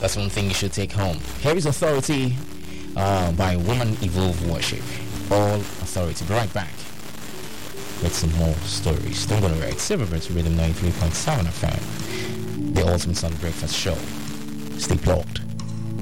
That's one thing you should take home. Here is Authority by Woman Evolve Worship. All Authority. Be right back with some more stories. Don't go nowhere. It's Silverbird to Rhythm 93.7 FM. The Ultimate Sun Breakfast Show. Stay plugged.